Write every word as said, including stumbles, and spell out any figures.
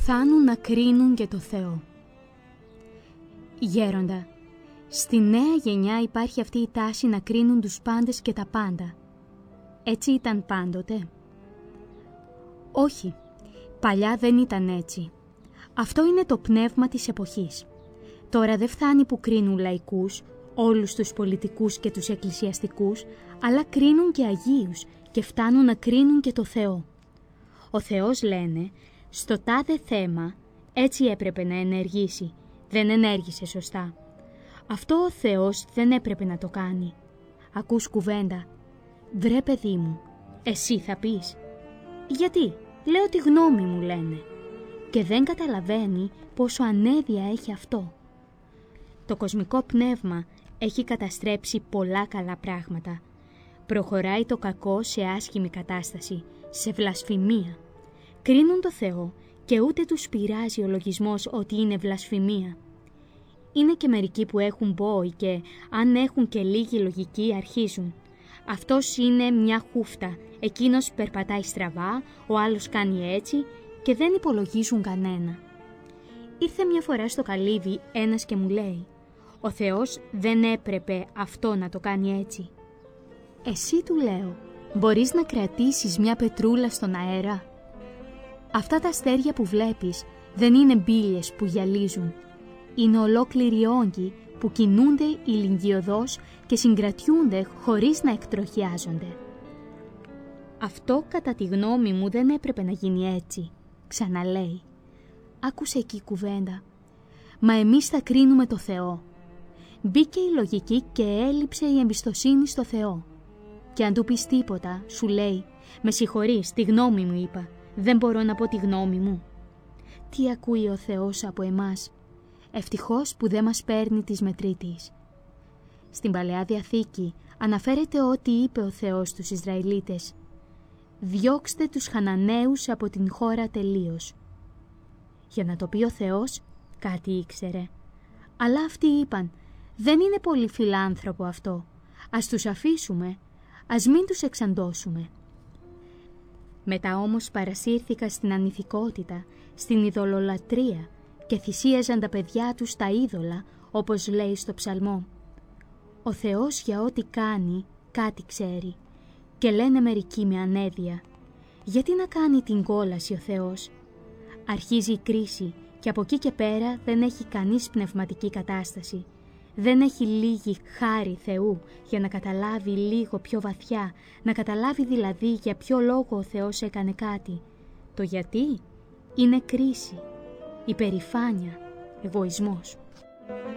φθάνουν να κρίνουν και το Θεό. Γέροντα, στη νέα γενιά υπάρχει αυτή η τάση να κρίνουν τους πάντες και τα πάντα. Έτσι ήταν πάντοτε? Όχι, παλιά δεν ήταν έτσι. Αυτό είναι το πνεύμα της εποχής. Τώρα δεν φτάνει που κρίνουν λαϊκούς, όλους τους πολιτικούς και τους εκκλησιαστικούς, αλλά κρίνουν και αγίους και φτάνουν να κρίνουν και το Θεό. Ο Θεός, λένε, στο τάδε θέμα έτσι έπρεπε να ενεργήσει, δεν ενέργησε σωστά. Αυτό ο Θεός δεν έπρεπε να το κάνει. Ακούς κουβέντα, βρε παιδί μου, εσύ θα πεις? Γιατί, λέω τη γνώμη μου, λένε. Και δεν καταλαβαίνει πόσο ανέδεια έχει αυτό. Το κοσμικό πνεύμα έχει καταστρέψει πολλά καλά πράγματα. Προχωράει το κακό σε άσχημη κατάσταση, σε βλασφημία. Κρίνουν το Θεό και ούτε τους πειράζει ο λογισμός ότι είναι βλασφημία. Είναι και μερικοί που έχουν μπόι και αν έχουν και λίγη λογική αρχίζουν. Αυτός είναι μια χούφτα, εκείνος περπατάει στραβά, ο άλλος κάνει έτσι και δεν υπολογίζουν κανένα. Ήρθε μια φορά στο καλύβι ένας και μου λέει, ο Θεός δεν έπρεπε αυτό να το κάνει έτσι. Εσύ, του λέω, μπορείς να κρατήσεις μια πετρούλα στον αέρα? Αυτά τα αστέρια που βλέπεις δεν είναι μπίλιες που γυαλίζουν. Είναι ολόκληροι όγκοι που κινούνται ηλικιωδώς και συγκρατιούνται χωρίς να εκτροχιάζονται. Αυτό κατά τη γνώμη μου δεν έπρεπε να γίνει έτσι, ξαναλέει. Άκουσε εκεί κουβέντα. Μα εμείς θα κρίνουμε το Θεό. Μπήκε η λογική και έλειψε η εμπιστοσύνη στο Θεό. Και αν του πεις τίποτα, σου λέει, με συγχωρείς, τη γνώμη μου είπα, δεν μπορώ να πω τη γνώμη μου. Τι ακούει ο Θεός από εμάς? Ευτυχώς που δεν μας παίρνει της μετρήτης. Στην Παλαιά Διαθήκη αναφέρεται ότι είπε ο Θεός στους Ισραηλίτες, διώξτε τους Χαναναίους από την χώρα τελείως. Για να το πει ο Θεός, κάτι ήξερε. Αλλά αυτοί είπαν, δεν είναι πολύ φιλάνθρωπο αυτό. Ας τους αφήσουμε, ας μην τους εξαντώσουμε. Μετά όμως παρασύρθηκα στην ανηθικότητα, στην ειδωλολατρεία και θυσίαζαν τα παιδιά τους τα είδωλα, όπως λέει στο ψαλμό. Ο Θεός για ό,τι κάνει, κάτι ξέρει. Και λένε μερικοί με ανέδεια, γιατί να κάνει την κόλαση ο Θεός? Αρχίζει η κρίση και από εκεί και πέρα δεν έχει κανείς πνευματική κατάσταση. Δεν έχει λίγη χάρη Θεού για να καταλάβει λίγο πιο βαθιά, να καταλάβει δηλαδή για ποιο λόγο ο Θεός έκανε κάτι. Το γιατί είναι κρίση, υπερηφάνεια, εγωισμός.